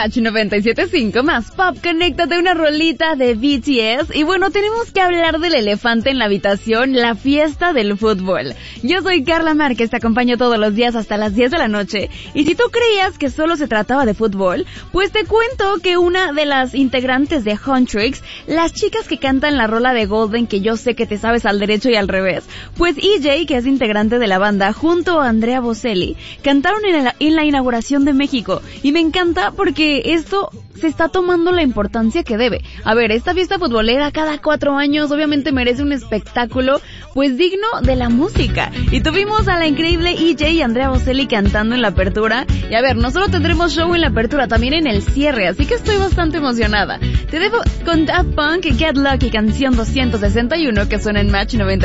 Match 97.5 más Pop, conéctate una rolita de BTS. Y bueno, tenemos que hablar del elefante en la habitación, la fiesta del fútbol. Yo soy Carla Márquez, te acompaño todos los días hasta las 10 de la noche. Y si tú creías que solo se trataba de fútbol, pues te cuento que una de las integrantes de Huntrix, las chicas que cantan la rola de Golden, que yo sé que te sabes al derecho y al revés, pues EJ, que es integrante de la banda, junto a Andrea Bocelli, cantaron en la inauguración de México. Y me encanta porque esto se está tomando la importancia que debe. A ver, esta fiesta futbolera cada 4 años obviamente merece un espectáculo pues digno de la música. Y tuvimos a la increíble EJ y Andrea Bocelli cantando en la apertura. Y a ver, no solo tendremos show en la apertura, también en el cierre, así que estoy bastante emocionada. Te dejo con Daft Punk, Get Lucky, canción 261, que suena en Match 90.